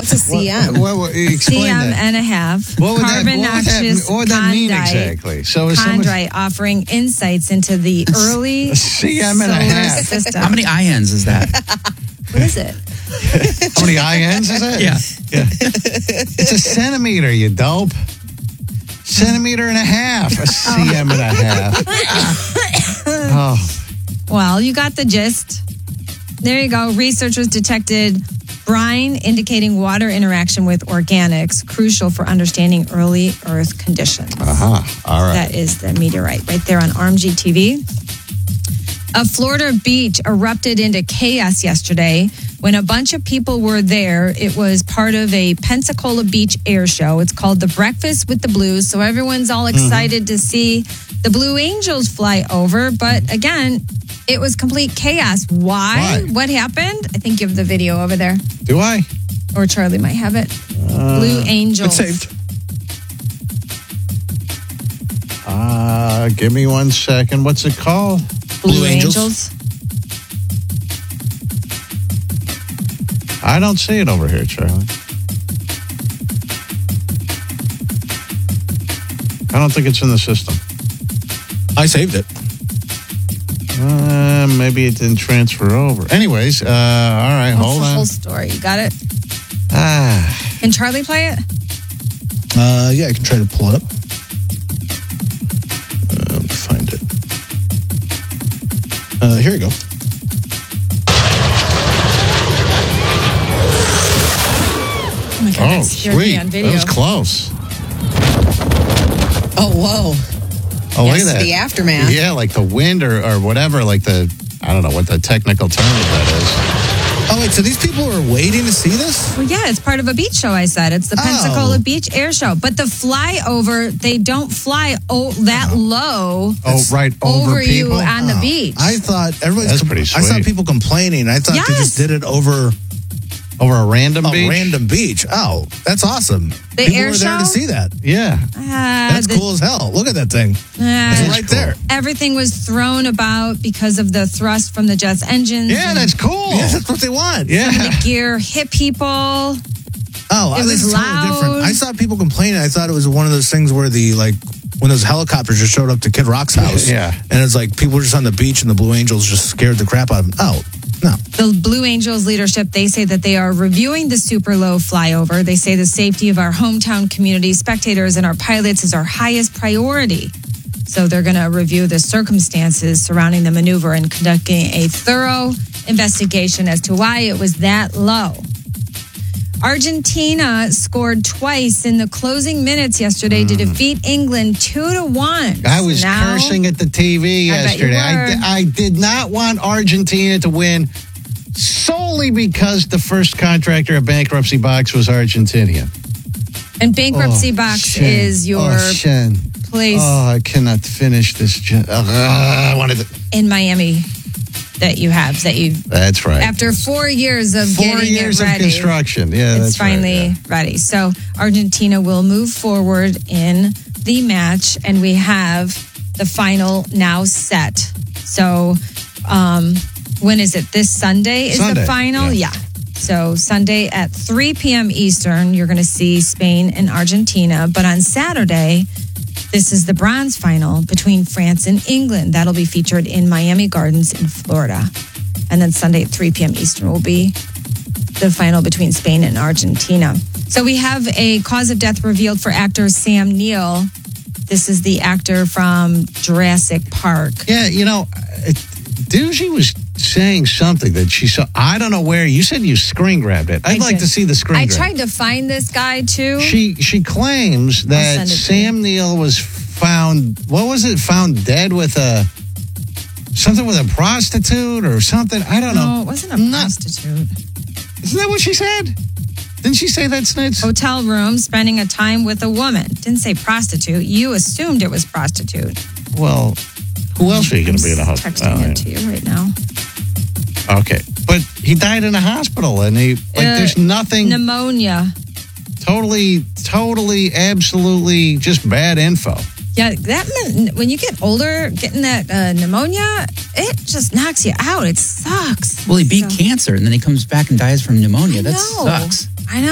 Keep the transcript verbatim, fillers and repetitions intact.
What's a C M? What, what, what, explain C M that. and a half. What would that, Carbon what would that, noxious what would that mean chondrite. exactly? So is someone Chondrite offering insights into the early C M and a solar half. system. How many I N S is that? What is it? How many I Ns is it? Yeah. yeah. It's a centimeter, you dope. Centimeter and a half. A C M and a half. Oh. Well, you got the gist. There you go. Researchers detected brine indicating water interaction with organics, crucial for understanding early Earth conditions. Uh-huh. All right. That is the meteorite right there on R M G T V. A Florida beach erupted into chaos yesterday when a bunch of people were there. It was part of a Pensacola Beach air show. It's called the Breakfast with the Blues. So everyone's all excited mm-hmm. to see the Blue Angels fly over. But again, it was complete chaos. Why? Why? What happened? I think you have the video over there. Do I? Or Charlie might have it. Uh, Blue Angels. It's saved. Uh, give me one second. What's it called? Blue, Blue Angels. Angels. I don't see it over here, Charlie. I don't think it's in the system. I saved it. Uh, maybe it didn't transfer over. Anyways, uh, all right, What's hold the on. whole story? You got it? Ah. Can Charlie play it? Uh, yeah, I can try to pull it up. Uh, let me find it. Uh, here you go. Oh my God, Oh, that scared me sweet. on video. That was close. Oh, whoa. Oh, Yes, look at that. the aftermath. Yeah, like the wind or, or whatever, like the, I don't know what the technical term of that Oh, wait, so these people were waiting to see this? Well, yeah, it's part of a beach show, I said. It's the Oh. Pensacola Beach Air Show. But the flyover, they don't fly o- that low is. Oh, right, over, over you people? on the beach. I thought everybody's. That's pretty I saw sweet. people complaining. I thought they Yes. just did it over Over a random a beach? random beach. Oh, that's awesome. The people air were there show? to see that. Yeah. Ah, That's the- cool as hell. Look at that thing. ah, It's right cool. there. everything was thrown about because of the thrust from the jet's engines. Yeah, and that's cool. Yeah, that's what they want. Yeah. the gear hit people. Oh, It this was is totally different. loud. I saw people complaining. I thought it was one of those things where the like when those helicopters just showed up to Kid Rock's house. Yeah. And it's like people were just on the beach and the Blue Angels just scared the crap out of them. Oh, no. The Blue Angels leadership, they say that they are reviewing the super low flyover. They say the safety of our hometown community, spectators, and our pilots is our highest priority. So they're going to review the circumstances surrounding the maneuver and conducting a thorough investigation as to why it was that low. Argentina scored twice in the closing minutes yesterday to defeat England two to one. I was Now- cursing at the T V I bet you yesterday. I, were. di- I did not want Argentina to win solely because the first contractor of Bankruptcy Box was Argentinian. And Bankruptcy Oh, Box Shen. is your oh, Shen. place Oh, I cannot finish this. Gen- uh, I wanted to- in Miami that you have, that you, That's right. after four years of Four getting years it of ready, construction. Yeah, it's that's right, finally yeah. ready. So Argentina will move forward in the match, and we have the final now set. So um, when is it? This Sunday is Sunday, the final? yeah. Yeah. So Sunday at three p.m. Eastern, you're going to see Spain and Argentina. But on Saturday, this is the bronze final between France and England. That'll be featured in Miami Gardens in Florida. And then Sunday at three p.m. Eastern will be the final between Spain and Argentina. So we have a cause of death revealed for actor Sam Neill. This is the actor from Jurassic Park. Yeah, you know, it, Doogie was saying something that she saw. I don't know where. You said you screen grabbed it. I'd I like did. to see the screen I grab. tried to find this guy too. She she claims that send it to Sam Neill was found. What was it? Found dead with a something with a prostitute or something. I don't know. No, it wasn't a Not- prostitute. Isn't that what she said? Didn't she say that, Snitz? Hotel room, spending a time with a woman. Didn't say prostitute. You assumed it was prostitute. Well, who else are you going to be in a hospital? Texting it to you right now. Okay, but he died in a hospital, and he like Uh, there's nothing. Pneumonia. Totally, totally, absolutely, just bad info. Yeah, that meant when you get older, getting that uh, pneumonia, it just knocks you out. It sucks. Well, he beat So- cancer, and then he comes back and dies from pneumonia. I That know. sucks.